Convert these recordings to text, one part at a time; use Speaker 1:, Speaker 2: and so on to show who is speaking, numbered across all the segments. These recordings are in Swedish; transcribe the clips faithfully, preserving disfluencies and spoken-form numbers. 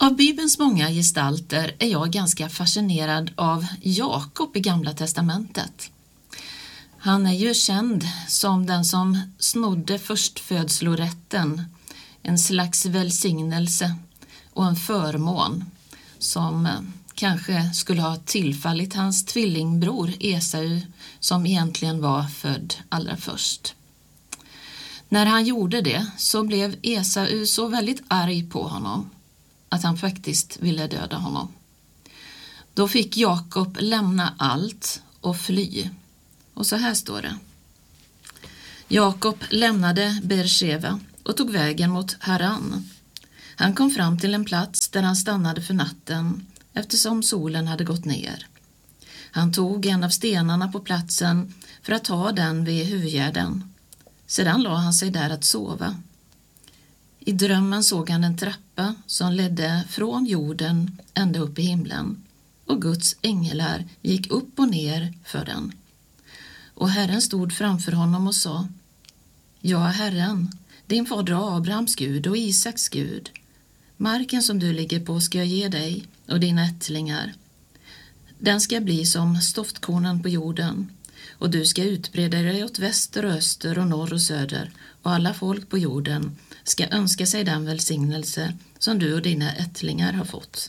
Speaker 1: Av Bibelns många gestalter är jag ganska fascinerad av Jakob i Gamla testamentet. Han är ju känd som den som snodde förstfödslorätten, en slags välsignelse och en förmån som kanske skulle ha tillfallit hans tvillingbror Esau, som egentligen var född allra först. När han gjorde det så blev Esau så väldigt arg på honom att han faktiskt ville döda honom. Då fick Jakob lämna allt och fly. Och så här står det. Jakob lämnade Beersheva och tog vägen mot Haran. Han kom fram till en plats där han stannade för natten eftersom solen hade gått ner. Han tog en av stenarna på platsen för att ta den vid huvudgärden. Sedan la han sig där att sova. I drömmen såg han en trappa som ledde från jorden ända upp i himlen, och Guds änglar gick upp och ner för den. Och Herren stod framför honom och sa: Jag är Herren, din fader Abrahams Gud och Isaks Gud. Marken som du ligger på ska jag ge dig och dina ättlingar. Den ska bli som stoftkornen på jorden, och du ska utbreda dig åt väster och öster och norr och söder, och alla folk på jorden ska önska sig den välsignelse som du och dina ättlingar har fått.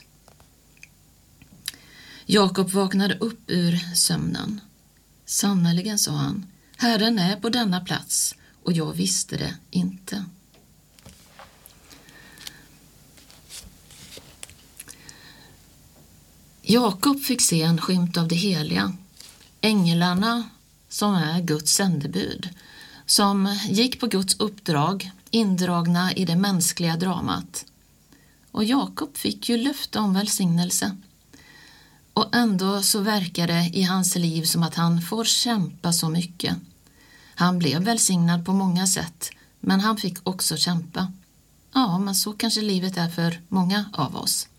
Speaker 1: Jakob vaknade upp ur sömnen. Sannoliken, sa han, Herren är på denna plats, och jag visste det inte. Jakob fick se en skymt av det heliga, änglarna som är Guds sändebud, som gick på Guds uppdrag, indragna i det mänskliga dramat. Och Jakob fick ju löfte om välsignelse. Och ändå så verkar det i hans liv som att han får kämpa så mycket. Han blev välsignad på många sätt, men han fick också kämpa. Ja, men så kanske livet är för många av oss.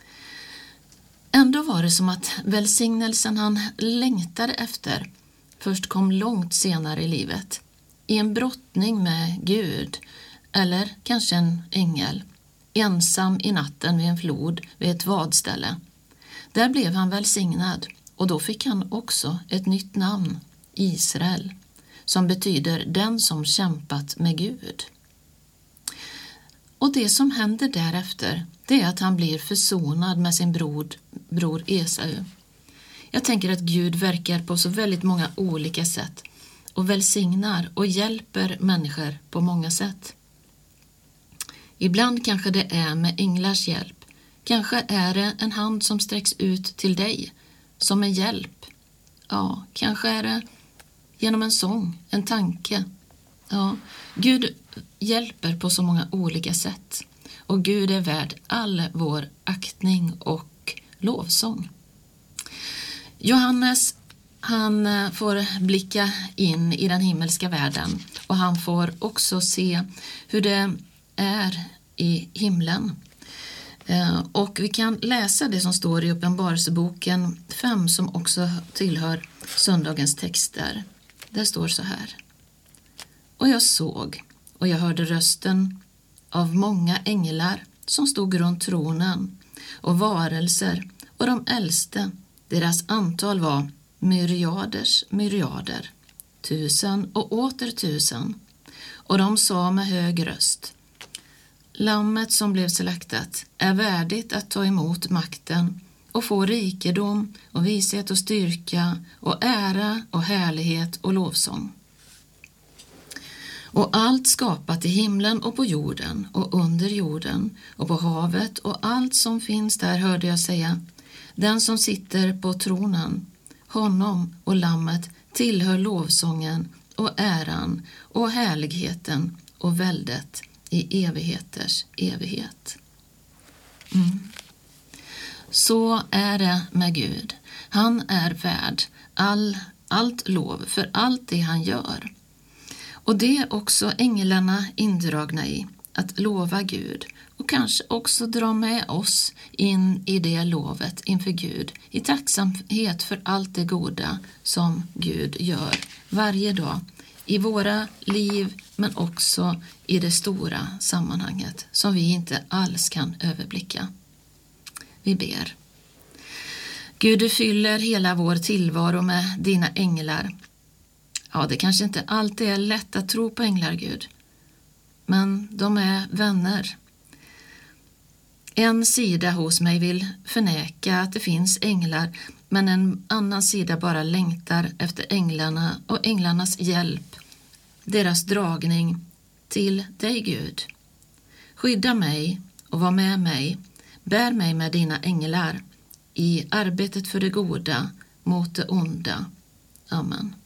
Speaker 1: Ändå var det som att välsignelsen han längtade efter först kom långt senare i livet. I en brottning med Gud, eller kanske en ängel, ensam i natten vid en flod vid ett vadställe. Där blev han välsignad, och då fick han också ett nytt namn, Israel, som betyder den som kämpat med Gud. Och det som händer därefter, det är att han blir försonad med sin bror, bror Esau. Jag tänker att Gud verkar på så väldigt många olika sätt och välsignar och hjälper människor på många sätt. Ibland kanske det är med änglars hjälp. Kanske är det en hand som sträcks ut till dig som en hjälp. Ja, kanske är det genom en sång, en tanke. Ja, Gud hjälper på så många olika sätt. Och Gud är värd all vår aktning och lovsång. Johannes, han får blicka in i den himmelska världen, och han får också se hur det är i himlen. Och vi kan läsa det som står i Uppenbarelseboken fem, som också tillhör söndagens texter. Där står så här: Och jag såg och jag hörde rösten av många änglar som stod runt tronen, och varelser och de äldste. Deras antal var myriaders myriader, tusen och åter tusen. Och de sa med hög röst: Lammet som blev slaktat är värdigt att ta emot makten och få rikedom och vishet och styrka och ära och härlighet och lovsång. Och allt skapat i himlen och på jorden och under jorden och på havet och allt som finns där hörde jag säga: Den som sitter på tronen, honom och lammet tillhör lovsången och äran och härligheten och väldet i evigheters evighet. Mm. Så är det med Gud. Han är värd all, allt lov för allt det han gör. Och det är också änglarna indragna i, att lova Gud, och kanske också dra med oss in i det lovet inför Gud i tacksamhet för allt det goda som Gud gör varje dag i våra liv, men också i det stora sammanhanget som vi inte alls kan överblicka. Vi ber. Gud, du fyller hela vår tillvaro med dina änglar. Ja, det kanske inte alltid är lätt att tro på änglar, Gud. Men de är vänner. En sida hos mig vill förneka att det finns änglar, men en annan sida bara längtar efter änglarna och änglarnas hjälp, deras dragning till dig, Gud. Skydda mig och var med mig, bär mig med dina änglar i arbetet för det goda mot det onda. Amen.